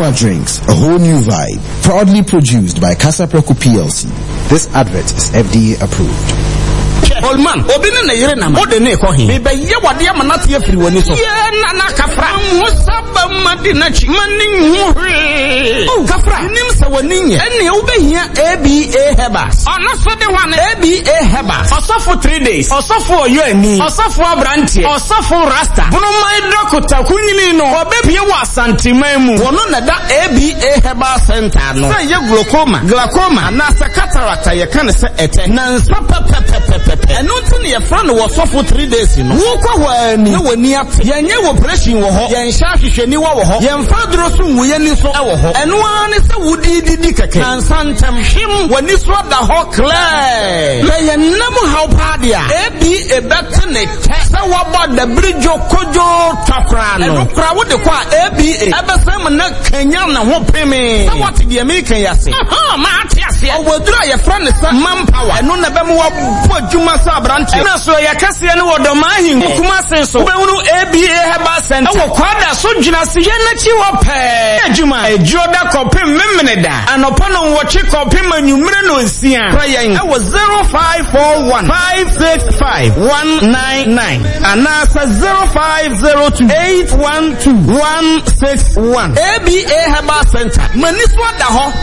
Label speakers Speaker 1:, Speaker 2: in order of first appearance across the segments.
Speaker 1: Juma Drinks, a whole new vibe. Proudly produced by Casa Preco PLC. This advert is FDA approved.
Speaker 2: Old man, obìnrin na yere na ma. O de ne ko hin. Be ye wade am na tie firi woni so. Ye na kafra. Musaba madina chi mani hwe. Oh kafra. Nim se woni nye. Ene wo be hia ABA Hebas. Ona so de wan ABA Hebas. Osofo 3 days. Osofo oyo ani. Osofo abrantie. Osofo rasta. Bunu mai dokota kunyini no. Obepie wa Asanteman mu. Wono na da ABA Hebas Center no. Say ye glaucoma na sa cataract ye kan se ete. Na nsa pepepepepe. And nothing your friend was off for 3 days. Walk away, no one near your operation. Yan Shashi, you are yan father, we any so our and one is a woody dick and Santam him when this was the whole clay. They never how party. Be a better net. So what about the bridge of Kojo Takrano? Crowd the qua ABA. Abasam and Kenyan won't pay me. What did the American Yassi? Oh, Matias, I will draw your friend manpower. And none of them will put Juma. Na so ya kase ne wodo mahin kuma senso be unu ABA Hebas Center wo kwada so dwuna se ye na chi wo pe adwuma ejoda kopem memene da anopa no wo chi kopem anwumre no nsia prayen e wo 0541 565 199 anasa 0502 812 161 ABA Hebas Center maniswa da ho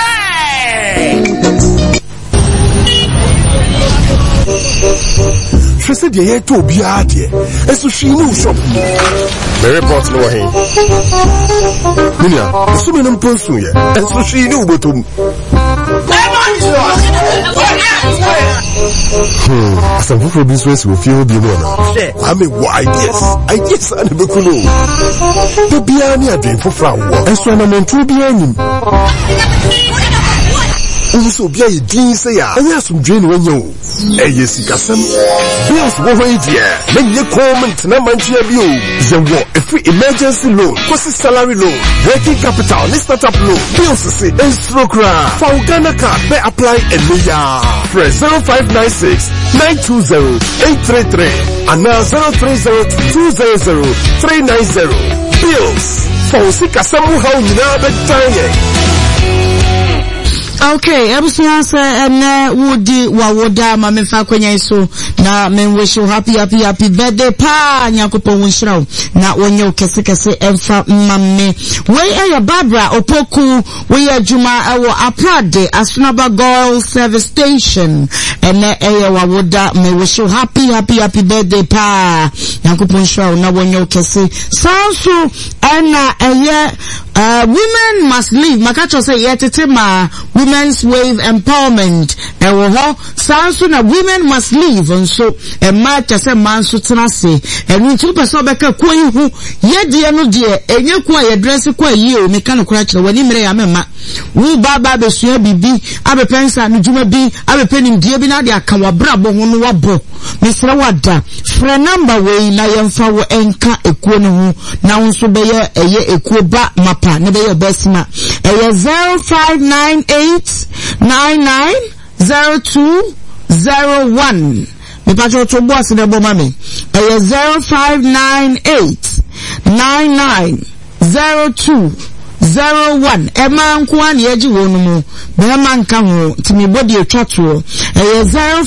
Speaker 3: She said, "Yeah, to be out here." And so she knew shop. The report no way. Minya, so many person here. And so she knew but some people business will feel the one. I mean, what ideas and the cool. The Biani are doing for flower. And so I'm meant to be any. So be a dean say, I have some drain when you. Yes, you got some bills. What way, dear? Then you comment, no man, you. The war, a free emergency loan, cost salary loan, working capital, let's start up loan, bills to say, and stroke for Ghana card, they apply and we are. Press 0596 920 833 and now 030 200 390. Bills for Sika Samu how you know the time.
Speaker 4: Okay, ebusia say wudi wawoda ma memfa kwanya so na men wish you happy birthday pa nyakopon wonhyiraw na wonye okese emfa mamme we Barbara Opoku we adwuma ewo Aprade Asunaba Girls Service Station ene wawoda me wish you happy birthday pa nyakopon hyiraw na wonye okese sanso na women must live makacho say yetete ma Women's Wave Empowerment ewo sanso na women must live and so ma chase man so tenase enu ntu person beka kwa ihu ye no de enye kwa ye dress kwa yi o meka no kura kire wani mere ya mema wu baba besua bibi abepensa no djuma bi abepenim die bi na de aka wabrabo ho no wabo mesra wada fra number we na yemfa wo enka ekuo no ho na nso be ye eye ekuo ba mapa ne be ye besima eye 0598990201 me patro to boss de bo mame eye 0598990201 ema nko na yeji wonu mu be ma nka ho timi body etwato eye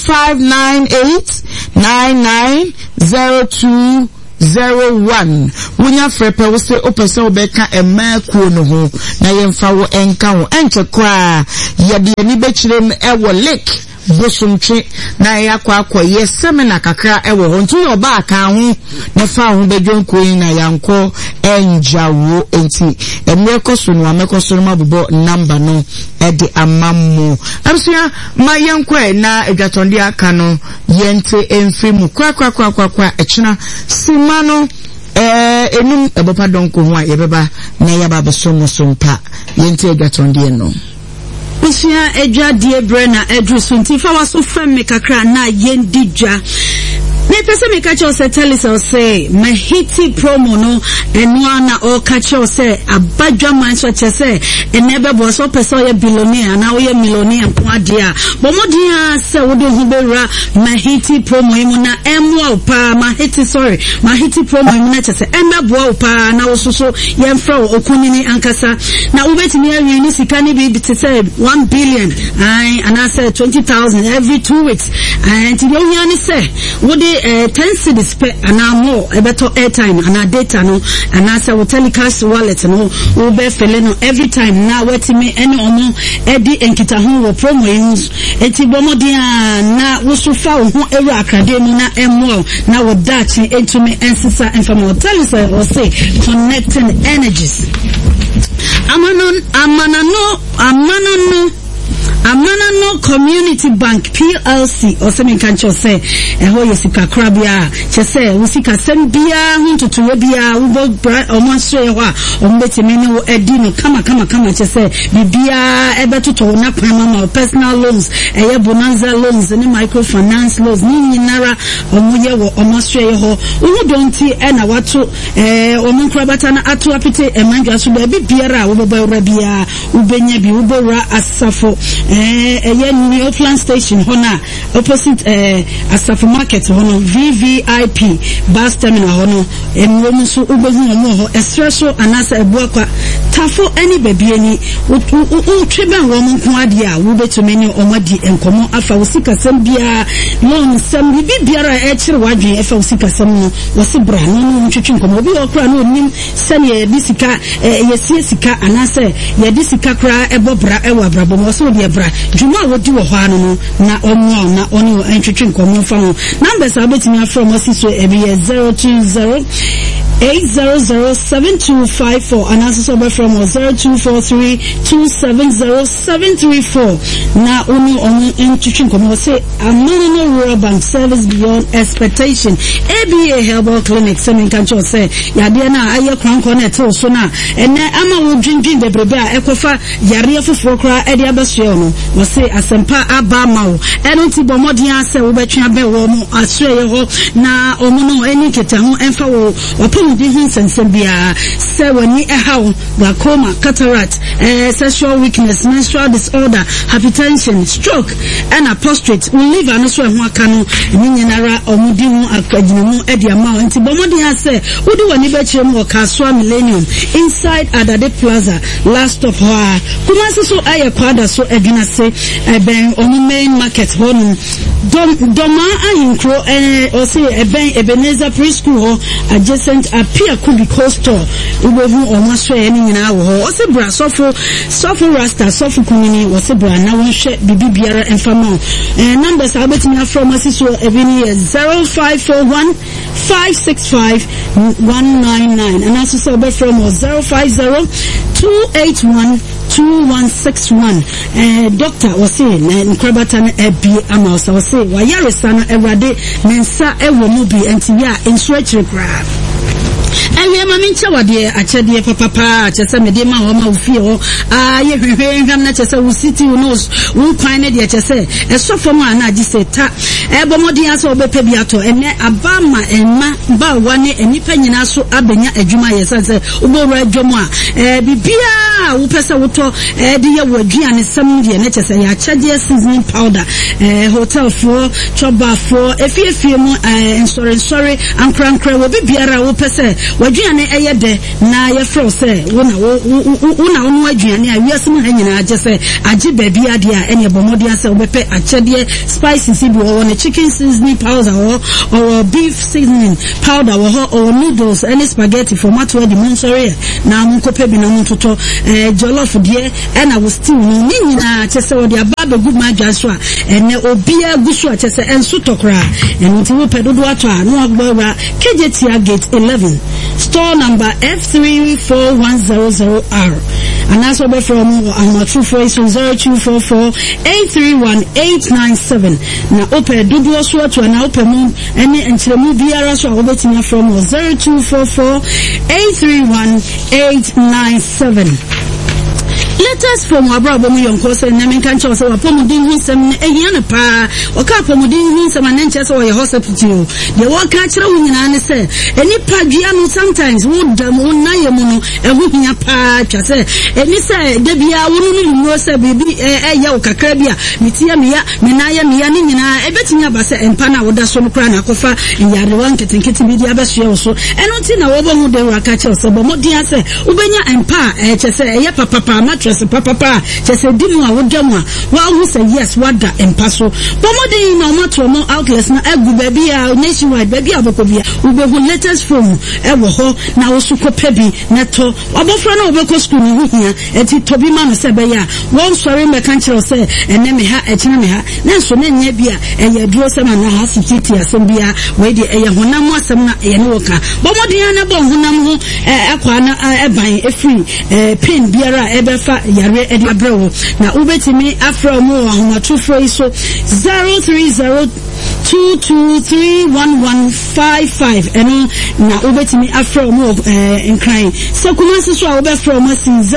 Speaker 4: 0598990201 Wunya frepe wo se opese obeka emakuo no ho na yemfa wo enka ho enche kwa yede ani bechirem ewo lake bosumtwe na yakwa ye seminar kakra ewo ho ntu yo ba aka ho na fa ho bedwonko yin na yanko enjawo enti emekoso no amekoso no mabobo number no edi amammo amsia ma yanko na edwatonde aka no yente emfemu kwa echina simano enum ebopa donko ho a yebeba na yaba besomo sompa yente edwatonde no
Speaker 5: Usia edwa die brena edru sunti fa waso femme kakra na yendidwa
Speaker 4: Me pese me catch us tell us say Mahiti promo no enwana or catch us say abadwa man so say enebe bo so pese ye billionaire na we millionaire kwadia bomodia say wo do hu bewra Mahiti promo imu na emwa pa Mahiti promo imu na chese emebo pa na wo so yemfra okunini ankasa na ubetimi awi ni sika ni bi say 1 billion and I say 20,000 every 2 weeks and you hear ni say wo 10 cedis per and more better airtime and data no and I say we telecast wallet no we be fele no every time now wait me any omo edi enkita ho wo promo use enti bomodia na wo so fa ho ewu academy na emo na wo dachi into me ensisa informal tell us or say connecting energies Amanano Community Bank PLC or semi kancho say eho yesika krabia chese usika sembia huntu tuwebia ubo omonso ewa ombetimi wo edino kama chese bibia ebetuto na mama personal loans eye bonanza loans ni microfinance loans ni nyinara omuye wo omonso eho udonti ena watu omunkrabata na atu apite emandwa so bibiara wo baba bia ubenya bi ubora asafo new Oakland station hona opposite Asafo market hono VVIP bus terminal hono enwomu so ubehu omo ho espresso anasa ebuakwa tafo any baby ani utweba womu nko ade a wo betumeni omadi enkomo afa usika sem bia loan sem bibiara e kire wadwen afa usika sem no wose bra no ntwetwe nkomo obi okra no nim sene disika yesie sika anasa ye disika kra ebobra ewa brabo mo so de bra juma wodi wo ho anu na omo na oni entwetwe nkomo fa ho numbers abetimi from osiso ebi 020 8007254 and also over from 0243270734 na oni on entwetwe nkomo say Amanano Rural Bank service beyond expectation ABA Herbal Clinic semin kancho say yade na aye kranko na eto so na ene ama wo dwindwin bebrebe a ekofa yare afoforo kra e de abasue no wo say asempa aba ma wo eno ti bomodin ase wo betwa be wo mu asue ho na omo no eni keta ho emfa wo opomudi hin sensem bia se wani ehaw glaucoma cataract sexual weakness menstrual disorder hypertension stroke and prostrate we live and so ho aka no nyinara omudi ho akadinamu e de ama nti bomodin ase wodi wani be kire mu Kaswa Millennium inside Adade Plaza last of her kuma so aye kwada so eduna se ben on main market hon doma ayinkro o say ben Ebenezer preschool ho adjacent appear Kubi Coastal ubohu omaso ye ni nyina wo ho o say bra sofo rasta sofo kumini wo say bra na won hwe bibiara enfamo numbers abetimi from asiso ebini 0541 565 199 and also so from 050 281 2161 doctor was saying nkrabata na ebi amausa was say wayaresa na ewrade mensa ewo mu bi entiya insurance craft ewe ma mincha wade achede papa chese mede ma ho ma ofie ho ye hwehwe nham na chese wo city no wo kwan ne de chese esofo mu ana agise ta bomodin ase obepa bi ato ene abama enma ba wane enipa nyina so abenya adwuma yesase ubora adwomu a bibia wo pese woto de ye waduane sam de ne chese ya achede seasoning powder hotel for choba for efie mu sorry ankrankra wo bibiara wo pese waduane eyede na ye fro se wona wo aduane a wiase mu hanyina agese age baby ade a ene bomodi ase obepe achede spices bi wo ne chicken seasoning powder or beef seasoning powder or noodles any spaghetti format where the monsori na munkope bi na muntoto jollof de ena wo stew ni nyina achese wo de aba good madwa so a ene obia gusu achese enso tokra ene ti wo pedodo ato a no agbara KJTR gate 11 store number F34100R and that's over from my true voice 0244 831 na open dudu so to na open mu any entremu biara so obetimi from 0244 831 897 Letters from Abrabo Yonko say Namin Cancho so Pomodin Hinsam Eyanapa or Capomodin Hinsam and Nenches or your hospital. The walk catcher women say any Pagiano sometimes would Nayamono and whooping a patch. I say, and he said, Debia wouldn't say baby Yoka Krebia, Mitia Mia, Minaya Mianina, Ebetina Bassa and Pana with the Soprana Kofa and Yadawan Kitty Media Bashi also. And until now, over the Rakacho, so Bomodia say, Ubenya and Pa, say, Papa, mattress, Papa, just a dinner with Jamma. Well, who say yes, what that and Paso. Bomodi no matter more outlets, na Egu baby, nationwide baby, Abocovia, we will letters from Ewo, now Suko Pebi, Neto, Abofrano Boko School here, and Toby Mano Sabaya, one sorry, my country say, and Nemiha, Etnamiha, Nanso Nebia, and your Drosam and Hasiti, Assembia, where the Ayahonamo Samna Yanoka, Bomodiana Bonhunamo, Aquana, Ebay, a free, pin, Biara, Ebefa, Yare, Eddie Abro. Now, Ubetimi, Afro Moa, whom are two phrases, so 030-223-1155, and now Ubetimi, Afro Moa, in crying. So, Kumasi Swab from us in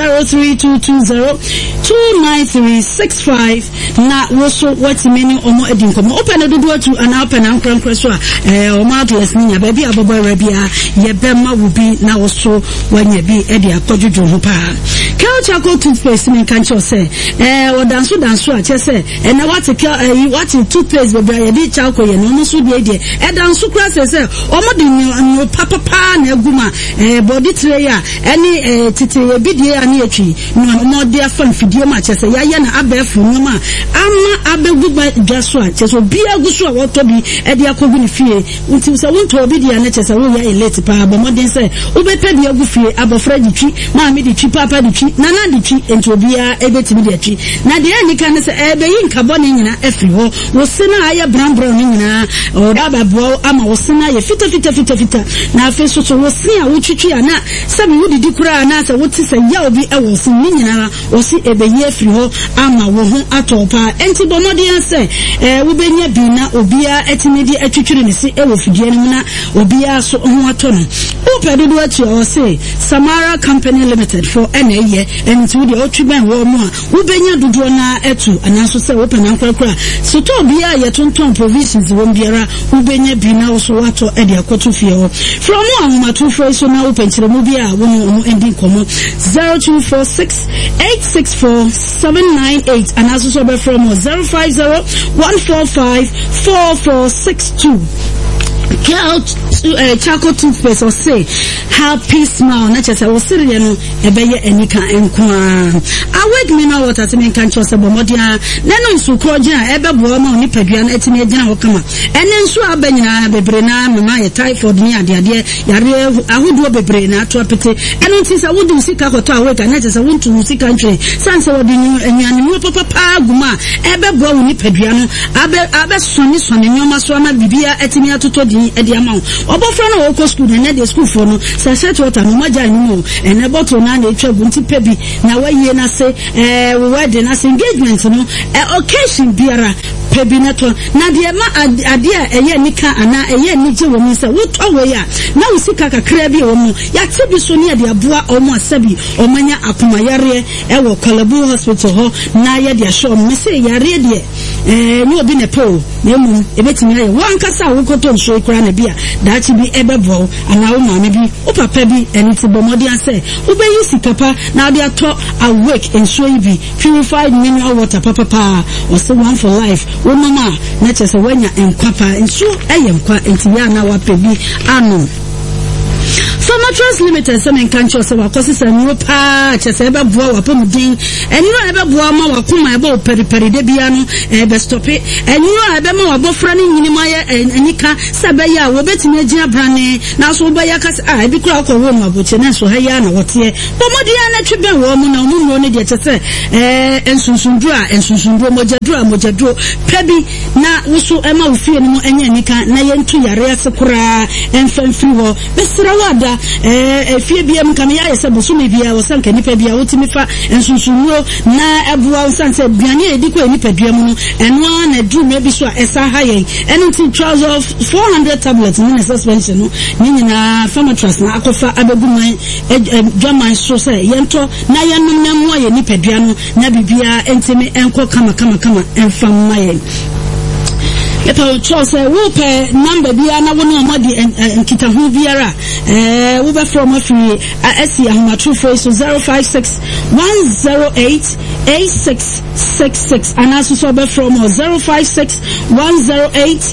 Speaker 4: 03220-293-65. Now, also, what's the meaning or more income? Open the door to an open and crown cressua, or marvelous Nina, baby, Abba Rabia, Yabema will be now also when you be Eddie, Kojuju Hupa. Charcoal toothpaste in Cancho say, or dance, I say, and I want to kill what in toothpaste, but I did charcoal and almost would be idea. And down so crass, I say, no papa pan, guma, body tray, any titi, bidia, and tree, no more dear fun for dear much. I say, Yana Abe from Mama, I'm Abe Guba Jaswa, just will be a good what to be at the Akobin Fee, until I want to be the annettes, I will let pa, but more than say, Ube Pedia Gufi, Abba Freddy tree, Mammy the tree, Papa the tree. Nana the tree and to be able to be the tree. Now the only can say, in carbon in every hole was Sena brown or Rabba Bow, Ama was Sena, fitter. Now, first was Sia, which tree and not some would declare and answer what is a yellow be a was in Minina or see a year free hole, Ama won't at all. Antibomodian say, Ubenia Bina, Obia, Etimidi, Etuchini, see, Ewofidiana, Obia, so on what ton. Open the word to our say, Samara Company Limited for NA. And to the Otriban Warma, Ubenya Dudona Etu, and also say open and crack. So to be a Yaton provisions, Wombiera, Ubenya Bina, also Wato, Edia Cotufio. From one, my two phrases now open to the Mubia, one ending common 0246-864-798, and also from 050-145-4462. Charcoal toothpaste or say happy smile not just I was sitting ebeye enika enkwa awake me now what atime kan cho sebo modia nenu nsu krojina ebe bo ma oni padua na etime gina ho kama ene nsu abanyina bebre na mama ye typhoid ni ade yare ahodo bebre na to apete ene nti sa wodi sika koto awake na just wontu sika ntwe sanse wodi enyan mu papa aguma ebe bo oni padua no abe soni nyoma so na bibia etime atoto di edi amount obofra na wo school na dey school for no sachet water no maja ni mo ene bottle na na etwa bunti pebi na waye na se wedding na engagement no occasion biara pebi na to na de ma ade a eye nika ana eye ni je wo mi se wo to we ya na wo sika kakra bi wo mu ya te bi so ne de aboa o mu asabi o manya akoma yare wo Kalabu hospital ho na ye de show me se yare de ni obi ne po na mu ebetimi aye wan kasa wo koto nso ikura na bia da chi bi ebebo ana wo ma me bi o papa bi eni ti bomodi ase wo be yi sikapa na de ato awake nso ibi purified mineral water papa o se one for life wo mama na chese wanya enkwapa nso eyenkwa enti ya na wa pebi anu Mattress Limited some in Cancho so wakosi no pa chese ebe boa wapomudin eniro ebe boa ma wakoma ebe operi de bia no ebe stop eniro ebe ma wabofra ni nyini ma ye enika sebe ya wo betimi agina brane na so oba ya kase ebi kura akọ wo no aboche na so ha ya na wote pomodi ya na twebe wo mu na mu no de chese ensunsundu mojadru pebi na wusu ema ofie no mu enya nika na ye ntu yare asekura enfamfiri ho besira wada
Speaker 5: efie bia mu kan ya yese boso me bia wo sanka nipa bia wotimi fa ensunsunwo na ebua wo sanse aduane ediko nipa dua mu no eno na dru me bi so a esa ha yen anything trials of 400 tablets in suspension no nyina pharmacist na akofa abeguman dwaman so se yento na yenum na mu aye nipa dua no na bibia entimi enko kama enfam mayen Eto chose wupe number bia na wono amadi nkita hu biara wo be from afri asi ahoma true voice 056 108 8666 and also so be from 056 108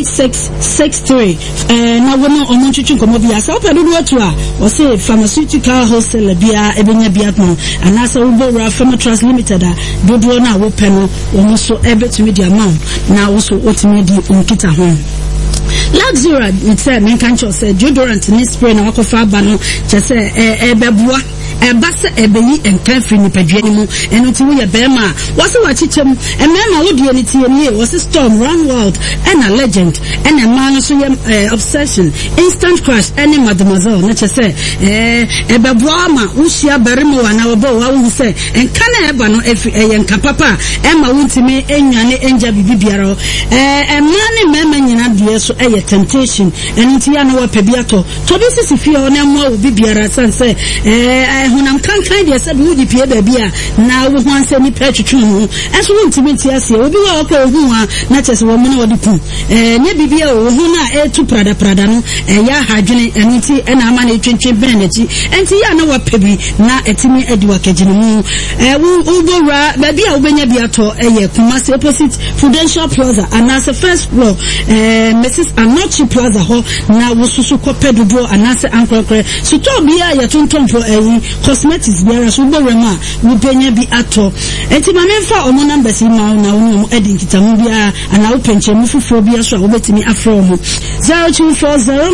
Speaker 5: 8663 na wono omunchuchu nkomo bia sa opedo do to a o say pharmaceutical wholesale bia ebenya bia no and also wo ra Pharmatrust Limited dodo na wo pe no wo so ebetumi di amount na wo so otimi di unkita ho Luxura it say men kan cho say deodorant ni spray na wakofa aba no che say ebeboa ebase ebeyi enkanfri ni padwani mu eno ti wo ye bema wose wachichem emema wo die ni tie ni wose Storm Run World and a Legend and a man so ye Obsession Instant Crush any Mademoiselle na che say ebeboa ma wo hia beremo wa na wo bo wa wo say enka na eba no efi enka papa ema wo ntime enwane enja bibibiara emane mema nyina die so temptation and ti ya na wa pebiato to bi sisi fie ona mo wo bibiara sanse hunam kankan de sabe wo di pie ba bia na wo ho anse ni petwetwe ho enso wo ntimi ti ase obi wa okwa ohu a na chese wo mo na wo di ku ne bibia wo ho na etu prada no ya hadwene eniti na ama na etwentwe bene nachi enti ya na wa pebi na etimi edi wa kagine mu wo bora ba bia wo benya bia to Kumasi opposite Prudential Plaza and as a first floor Mrs. Anochi Plaza ho na wosusu kope dodo anase ankrekre so to bia ya tontonfo cosmetics biara so bo rema wo benya bi ato enti ma memfa omo numbers ma na wo edi nkitamu bia ana wo penche mu fufuro bia so wo betimi afro mu 0240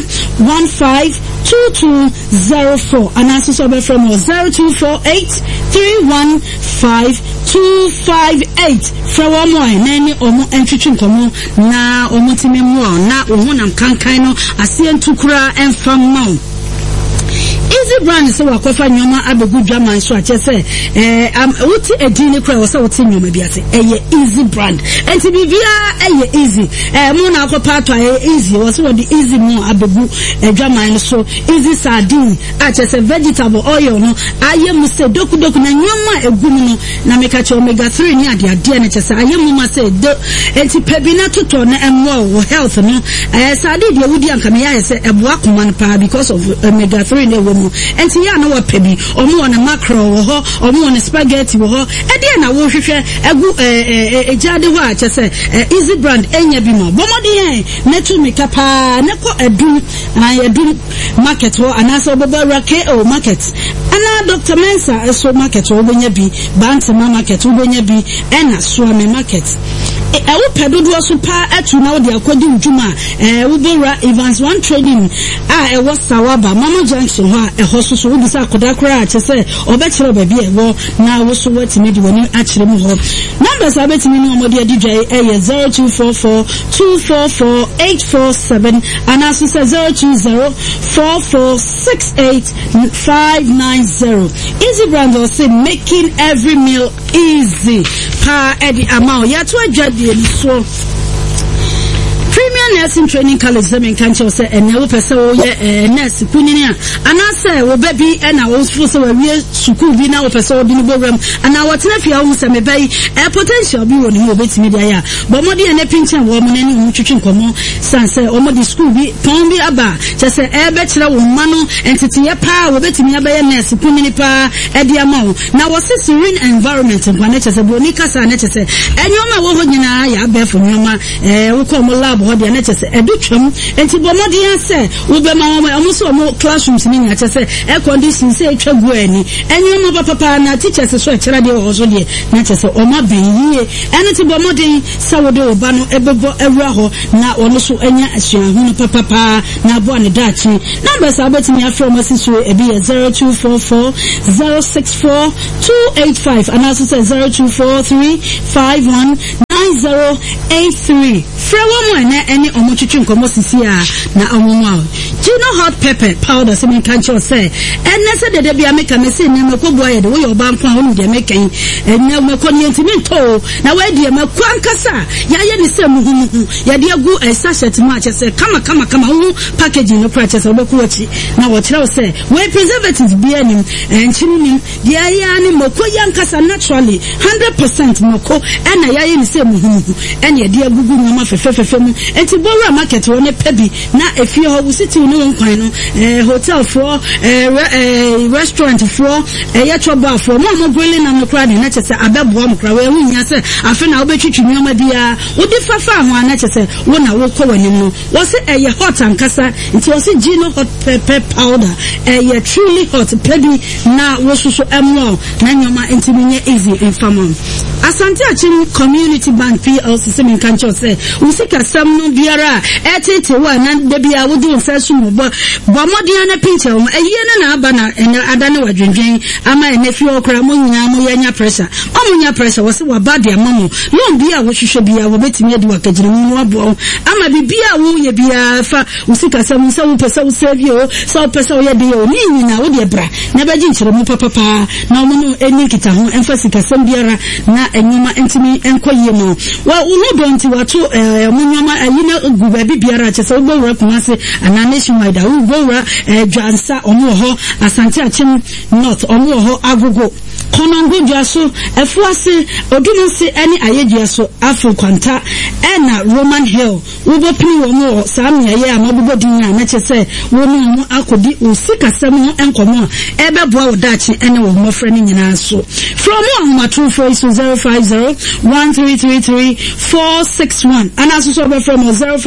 Speaker 5: 152204 anase so be from 0248 315 258 from one nani omo entwitwi nkomo na omo timi mu na ohunam kankan no asien tukura enfam maw Easy Brand so wakofa nyoma abegu dwaman so ache se wuti edini kra wo se wuti nyoma biase Easy Brand enti bibia easy mu na akopa to easy wo se wo di easy mu abegu dwaman so easy sardine ache se vegetable oil no aye mu se doku na nyoma egum no na meka che omega 3 ni ade na che se aye mu ma se do enti pebina toto na emwo wo health no sardine de wudi anka me ya se eboa koma pa because of omega 3 na wo enti ya na wapebi omo wona mackerel wo ho omo wona spaghetti wo ho ede na wo hwehwe egu ejade ho a chese Easy Brand enya bi mo bomodi na tu mikapa na ko edum market wo anasa obobara KO market ana Dr. Mensa so market wo benya bi Bantama market wo benya bi ena Swami market wo pedodo so pa atu na wo de akodi udwuma wo bora Evans One Trading a wo Sawaba Mama Junction ho hoso so wudi sa koda kra a chese obekire ba bi ewo na wo so watimi di woni akire mu ho numbers abetimi no omodi adidwa 0244 244 847 and also 020 4468 590 Easy Brand will say making every meal easy pa edi amount ya to adwade so Premier Nursing Training College Zemen Kancho say enewo pese wo ye nurse kunini a ana say wo baby na wo fo say we school bi na wo pese wo bi no program ana wo tena fia wo say me bai potential bi woni wo betimi dia ya bo mo dia na pinchen wo mo nani wo twitwi nkomo san say o mo di school bi pon bi aba che say be kire wo ma no entity ye pa wo betimi aba ye nurse kunini pa e dia ma wo na wo say serene environment nkwane che say bo ni kasa na che say enyoma wo ho nyina ya be fo nyoma wo ko mo lab ho dia na che say edutwam enti bo mo dia say wo be ma wo so mo classrooms ni nya che say air condition say etwa gu ani enyoma papa na teachers so e kira dia wo so dia na che say o ma ben yie eno ti bo mo din say wo de oba no ebebo ewura ho na ono so enya asuan hu no papa na bo ne dachi numbers abetimi afro masiswe e bi 0244 064 285 and also say 0243 51 9083 frewo mo na ene omotwetwe nkomo sisi a na omomwa Gino hot pepper powder se men kan cho say ene se de bia make me say ne makobo aye de wo yo ban kwa wo de make ene makoni ntimi to na we de makwan kasa ya ye ne se muhumuhu ya de agu sachet ma che se kama hu packaging no pra che se obeku achi na wo kire wo say we preservatives bia nim enchini nim de ya ni makoya nkasa naturally 100% mako ena ya ye ne se muhumuhu ene de agugu no ma fefefefe mu enti bowra market wo ne pebi na efie ho wo city no nkwan no hotel for restaurant for yacho bar for mo grilling na no crowd na chese abebo mo crowd we hunya se afi na obetwitwi nyoma bia wo di fafa ho na chese wo na wo kɔ wanim no wo se eye hot ankasa nti wo se Gino hot pepper powder eye truly hot pedi na wo suso emo na nyoma ntimi nye easy infamon Asante Achim Community Bank PLC se men kan cho se wo sika sam no biara etete wa na de bia wo di nsa su mo bo modern na pinche o eye na aba na adane wadwendwen ama ene fi okra mo nyina mo yanya pressure o mo nya pressure wo se wa bad ya mamo no bia wo hwehwe bia wo betimi adi wakagire mu abo ama bibia wo ye bia fa wo sika sam se wo pesa wo save o so pesa wo ye de o ni nyina wo de bra na baji nchire mu papa na mo no eni kita ho emfa sika sam biara na enyuma entimi enkoye no wa wo donti wato mo nyoma ayina guba bibiara che se wo bo kuma se ana nationwide wo bo Jansa omo Asante Achim North omo agogo konongo jaso efuase odunse eni ayejiaso afu kwanta ena Roman Hill wo bo pini omo sam yaye amabobo dinya na chese wo no mo akodi osika sam ho enkomo ebeboa wodachi ene wo mofre ni nyina so from one to 05013334461 and also so from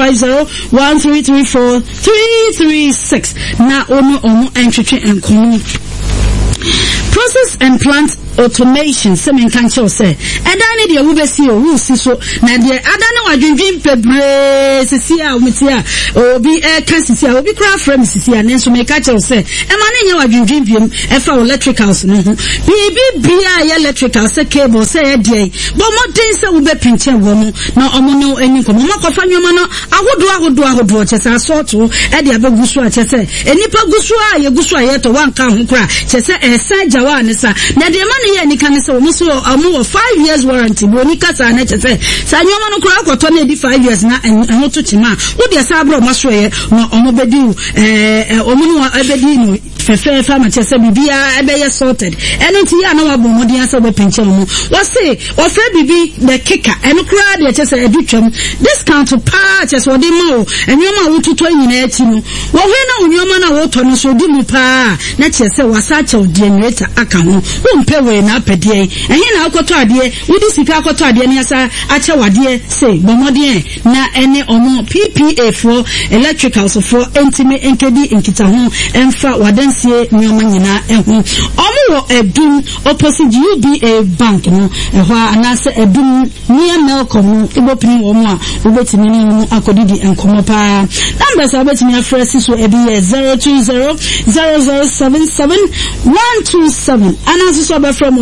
Speaker 5: 05013343336 na omo entwetwe enkomo process and plant automation semen kan cho say edane de wo besi o wo si so na de adane wadwindwin pebre sisi a umiti a obi kan sisi a obi kra frame sisi a nenso me ka cho say e ma ne nya wadwindwin biem e fa electricals no ho bia electrical say cable say e de bo modern say wo be pinche wo no na omo no eni ko mo kofa nwoma no ahodo chese sort e de abegusu a chese enipa gusu a ye gusu a ye to wan ka ho kra chese esa jawa ne sa na de ye ni kan se wo so amu 5 years warranty bo ni kasa na chese sa nyoma no kura akoto na di 5 years na enho to chima wo de sa abro maso ye no omo bedi omo no ebedi no fefe fa ma chese bibia ebe ye sorted eno ti ya na wa bo modi asa bo pinche mu wo se wo fe bibi the kicker eno kura de chese edutwam discount pa chese wo di ma o enyoma wo tuto nyina achi no wo hwe na onyoma na wo to no so di mu pa na chese wasa cha generator aka ho wo mpewe na apede enye na akoto ade wudi sika akoto ade ne asa ache wade say bomode na ene omo PPA for electricals for entime enkedi enkita ho emfa wadansie nyoma nyina eho omo wo edum opposite UBA bank no eho anase edum near Melcom ibopini wo mo a wobetimi ni mu akodidi enkomo pa numbers abetimi afresi so ebi 02000777127 anase so be from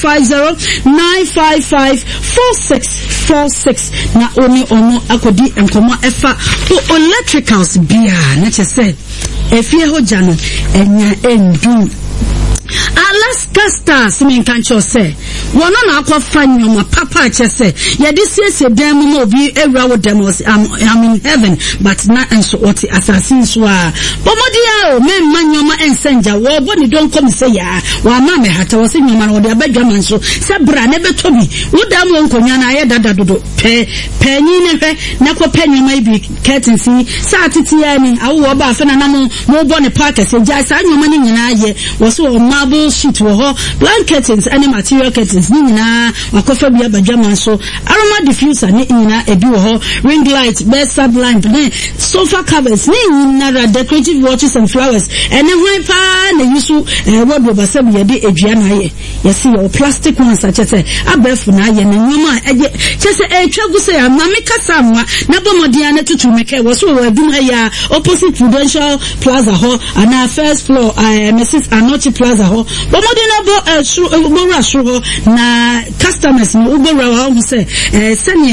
Speaker 5: 05095554646 na oni ono akodi enkomo efa o electricals bia na chese efie hoja no enya endum Alaska Stars men kan cho say wono na akwafa nyoma papa chese ye de siesie dem mo obi ewura wo dem was I'm in heaven but na enso oti assassin so a bomodia o men manyoma ensenja wo bo ni don come say ya wa ma me hata wo se nyoma no de abadwa man so se bra ne betobi wo dam wo nkonya na ye dada dodo pe nyi ne hwe na ko pe nyoma bi curtain si sa titi ya ni awo ba fe na mo bo ne park se ja sa nyoma ni nyina ye wo so marble sheet wo ho blankets and material curtains ni nyina wakofa bia badwaman so aroma diffuser ni nyina ebi wo ho ring light bedside lamp ni sofa covers ni nyina decorative watches and flowers and when pa na yusu wardrobe asem ye de edua na ye yesi o plastic ones such as abefu na ye na nyoma eje chese etwagu se ya mama kasa nwa na bomodia na tutu meke wo so wo adum ya opposite Prudential Plaza ho ana first floor Mrs. Anochi Plaza ho bomodina bo bo rasho na customers ni ubora wa ho se sani